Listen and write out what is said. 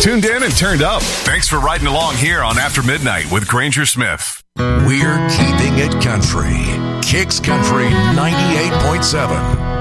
tuned in and turned up. Thanks for riding along here on After Midnight with Granger Smith. We're keeping it country. Kicks Country 98.7.